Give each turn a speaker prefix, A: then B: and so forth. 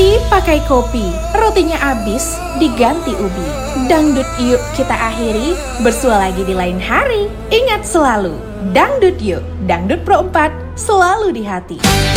A: dipakai kopi, rotinya habis, diganti ubi. Dangdut yuk kita akhiri, bersua lagi di lain hari. Ingat selalu, dangdut yuk, Dangdut Pro 4 selalu di hati.